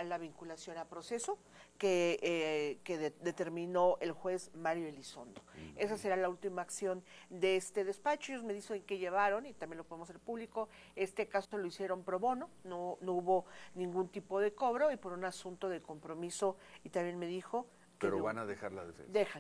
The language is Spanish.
la vinculación a proceso que determinó el juez Mario Elizondo. Esa será la última acción de este despacho. Ellos me dicen que llevaron, y también lo podemos hacer público, este caso lo hicieron pro bono, no hubo ningún tipo de cobro y por un asunto de compromiso, y también me dijo que Pero van a dejar la defensa. dejan.